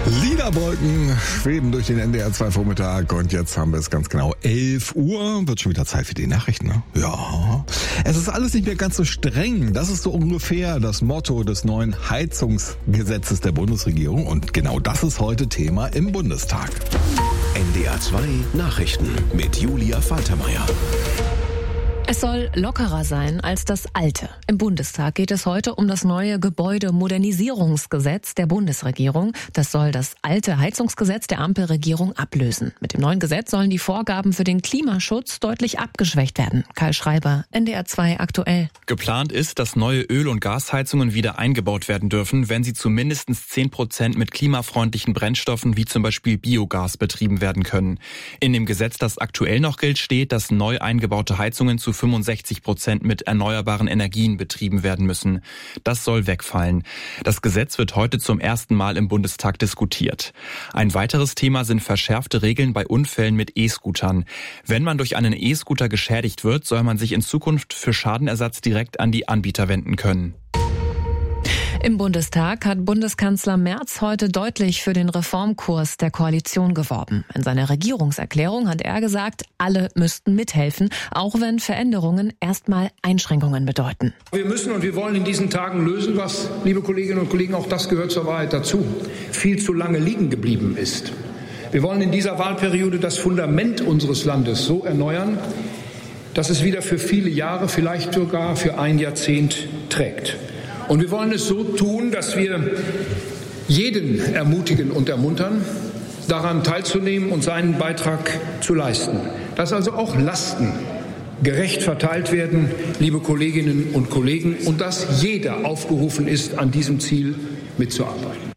Liederwolken schweben durch den NDR 2 Vormittag und jetzt haben wir es ganz genau 11 Uhr. Wird schon wieder Zeit für die Nachrichten, ne? Ja. Es ist alles nicht mehr ganz so streng. Das ist so ungefähr das Motto des neuen Heizungsgesetzes der Bundesregierung und genau das ist heute Thema im Bundestag. NDR 2 Nachrichten mit Julia Faltermeier. Es soll lockerer sein als das alte. Im Bundestag geht es heute um das neue Gebäudemodernisierungsgesetz der Bundesregierung. Das soll das alte Heizungsgesetz der Ampelregierung ablösen. Mit dem neuen Gesetz sollen die Vorgaben für den Klimaschutz deutlich abgeschwächt werden. Kai Schreiber, NDR 2 aktuell. Geplant ist, dass neue Öl- und Gasheizungen wieder eingebaut werden dürfen, wenn sie zu mindestens 10% mit klimafreundlichen Brennstoffen wie zum Beispiel Biogas betrieben werden können. In dem Gesetz, das aktuell noch gilt, steht, dass neu eingebaute Heizungen zu 65% mit erneuerbaren Energien betrieben werden müssen. Das soll wegfallen. Das Gesetz wird heute zum ersten Mal im Bundestag diskutiert. Ein weiteres Thema sind verschärfte Regeln bei Unfällen mit E-Scootern. Wenn man durch einen E-Scooter geschädigt wird, soll man sich in Zukunft für Schadenersatz direkt an die Anbieter wenden können. Im Bundestag hat Bundeskanzler Merz heute deutlich für den Reformkurs der Koalition geworben. In seiner Regierungserklärung hat er gesagt, alle müssten mithelfen, auch wenn Veränderungen erstmal Einschränkungen bedeuten. Wir müssen und wir wollen in diesen Tagen lösen, was, liebe Kolleginnen und Kollegen, auch das gehört zur Wahrheit dazu, viel zu lange liegen geblieben ist. Wir wollen in dieser Wahlperiode das Fundament unseres Landes so erneuern, dass es wieder für viele Jahre, vielleicht sogar für ein Jahrzehnt trägt. Und wir wollen es so tun, dass wir jeden ermutigen und ermuntern, daran teilzunehmen und seinen Beitrag zu leisten. Dass also auch Lasten gerecht verteilt werden, liebe Kolleginnen und Kollegen, und dass jeder aufgerufen ist, an diesem Ziel mitzuarbeiten.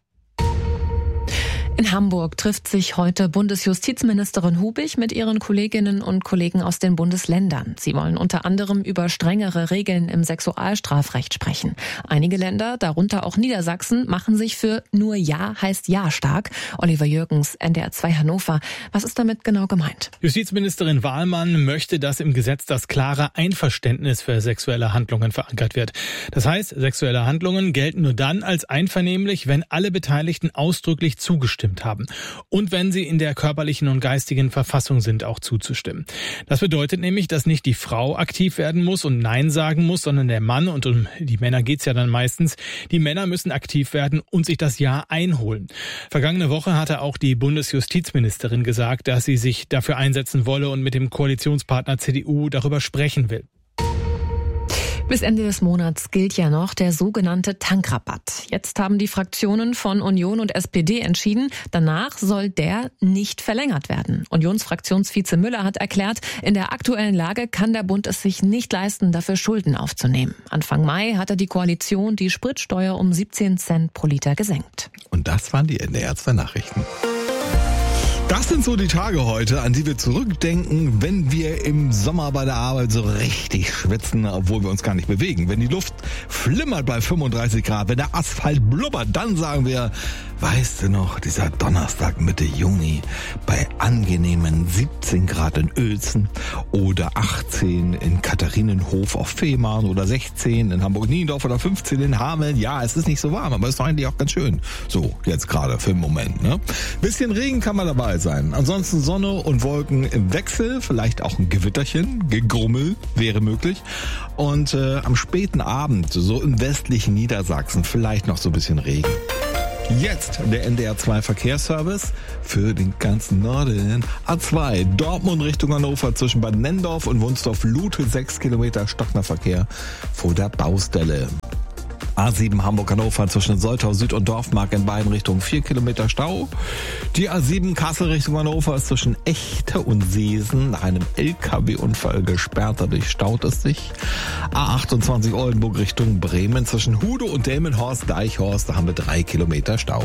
In Hamburg trifft sich heute Bundesjustizministerin Hubig mit ihren Kolleginnen und Kollegen aus den Bundesländern. Sie wollen unter anderem über strengere Regeln im Sexualstrafrecht sprechen. Einige Länder, darunter auch Niedersachsen, machen sich für nur Ja heißt Ja stark. Oliver Jürgens, NDR 2 Hannover. Was ist damit genau gemeint? Justizministerin Wahlmann möchte, dass im Gesetz das klare Einverständnis für sexuelle Handlungen verankert wird. Das heißt, sexuelle Handlungen gelten nur dann als einvernehmlich, wenn alle Beteiligten ausdrücklich zugestimmt haben und wenn sie in der körperlichen und geistigen Verfassung sind, auch zuzustimmen. Das bedeutet nämlich, dass nicht die Frau aktiv werden muss und Nein sagen muss, sondern der Mann, und um die Männer geht's ja dann meistens, die Männer müssen aktiv werden und sich das Ja einholen. Vergangene Woche hatte auch die Bundesjustizministerin gesagt, dass sie sich dafür einsetzen wolle und mit dem Koalitionspartner CDU darüber sprechen will. Bis Ende des Monats gilt ja noch der sogenannte Tankrabatt. Jetzt haben die Fraktionen von Union und SPD entschieden, danach soll der nicht verlängert werden. Unionsfraktionsvize Müller hat erklärt, in der aktuellen Lage kann der Bund es sich nicht leisten, dafür Schulden aufzunehmen. Anfang Mai hatte die Koalition die Spritsteuer um 17 Cent pro Liter gesenkt. Und das waren die NDR 2 Nachrichten. Das sind so die Tage heute, an die wir zurückdenken, wenn wir im Sommer bei der Arbeit so richtig schwitzen, obwohl wir uns gar nicht bewegen. Wenn die Luft flimmert bei 35 Grad, wenn der Asphalt blubbert, dann sagen wir, weißt du noch, dieser Donnerstag Mitte Juni bei angenehmen 17 Grad in Uelzen oder 18 in Katharinenhof auf Fehmarn oder 16 in Hamburg-Niendorf oder 15 in Hameln. Ja, es ist nicht so warm, aber es ist doch eigentlich auch ganz schön. So, jetzt gerade für den Moment, ne? Bisschen Regen kann man dabei sein. Ansonsten Sonne und Wolken im Wechsel, vielleicht auch ein Gewitterchen, Gegrummel wäre möglich. Und am späten Abend, so im westlichen Niedersachsen, vielleicht noch so ein bisschen Regen. Jetzt der NDR 2 Verkehrsservice für den ganzen Norden. A2 Dortmund Richtung Hannover zwischen Bad Nennendorf und Wunsdorf-Lute 6 Kilometer stockender Verkehr vor der Baustelle. A7 Hamburg-Hannover zwischen Soltau Süd und Dorfmark in beiden Richtungen 4 Kilometer Stau. Die A7 Kassel Richtung Hannover ist zwischen Echte und Seesen nach einem LKW-Unfall gesperrt, dadurch staut es sich. A28 Oldenburg Richtung Bremen zwischen Hude und Delmenhorst-Deichhorst, da haben wir 3 Kilometer Stau.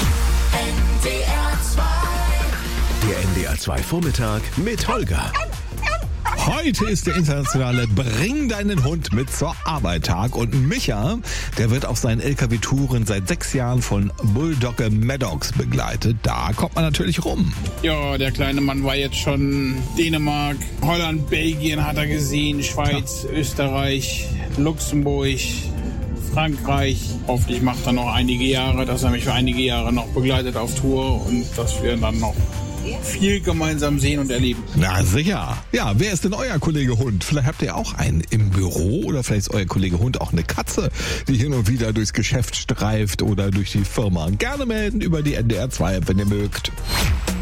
Der NDR 2 Vormittag mit Holger. Heute ist der internationale Bring deinen Hund mit zur Arbeit Tag und Micha, der wird auf seinen LKW-Touren seit 6 Jahren von Bulldogge Maddox begleitet. Da kommt man natürlich rum. Ja, der kleine Mann war jetzt schon Dänemark, Holland, Belgien hat er gesehen, Schweiz, Österreich, Luxemburg, Frankreich. Hoffentlich macht er noch einige Jahre, dass er mich für einige Jahre noch begleitet auf Tour und dass wir dann noch viel gemeinsam sehen und erleben. Na sicher. Ja, wer ist denn euer Kollege Hund? Vielleicht habt ihr auch einen im Büro oder vielleicht ist euer Kollege Hund auch eine Katze, die hin und wieder durchs Geschäft streift oder durch die Firma. Gerne melden über die NDR 2, wenn ihr mögt.